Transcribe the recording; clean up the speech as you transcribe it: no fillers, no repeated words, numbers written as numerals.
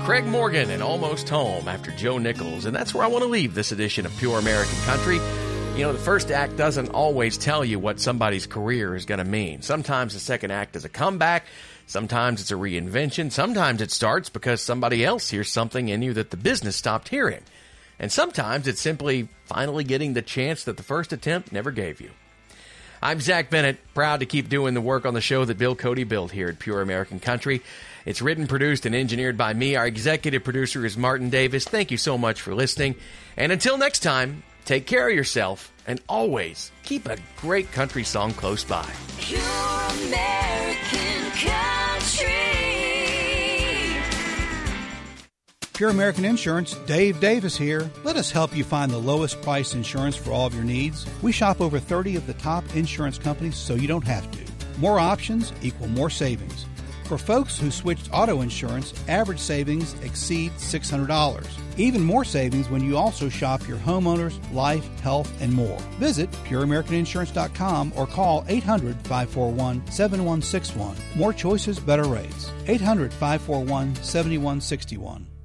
Craig Morgan and Almost Home after Joe Nichols. And that's where I want to leave this edition of Pure American Country. You know, the first act doesn't always tell you what somebody's career is going to mean. Sometimes the second act is a comeback. Sometimes it's a reinvention. Sometimes it starts because somebody else hears something in you that the business stopped hearing. And sometimes it's simply finally getting the chance that the first attempt never gave you. I'm Zach Bennett, proud to keep doing the work on the show that Bill Cody built here at Pure American Country. It's written, produced, and engineered by me. Our executive producer is Martin Davis. Thank you so much for listening. And until next time, take care of yourself and always keep a great country song close by. Pure American Country. Pure American Insurance, Dave Davis here. Let us help you find the lowest price insurance for all of your needs. We shop over 30 of the top insurance companies so you don't have to. More options equal more savings. For folks who switched auto insurance, average savings exceed $600. Even more savings when you also shop your homeowners, life, health, and more. Visit pureamericaninsurance.com or call 800-541-7161. More choices, better rates. 800-541-7161.